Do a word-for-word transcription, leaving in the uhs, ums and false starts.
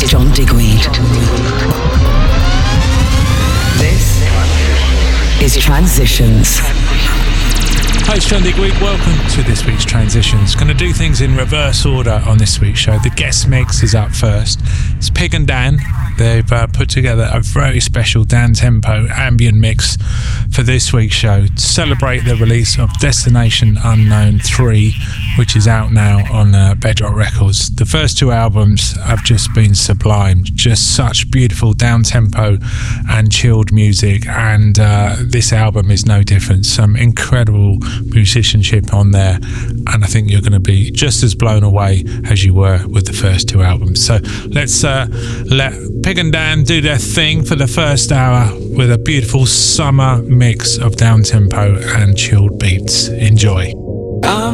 John Digweed. This is Transitions. Hi, it's John Digweed. Welcome to this week's Transitions. Going to do things in reverse order on this week's show. The guest mix is up first. It's Pig and Dan. They've uh, put together a very special down tempo ambient mix for this week's show to celebrate the release of Destination Unknown three, which is out now on uh, Bedrock Records. The first two albums have just been sublime, just such beautiful down tempo and chilled music, and uh, this album is no different. Some incredible musicianship on there, and I think you're going to be just as blown away as you were with the first two albums. So let's uh, let Pig and Dan do their thing for the first hour with a beautiful summer mix of down tempo and chilled beats. Enjoy. I'm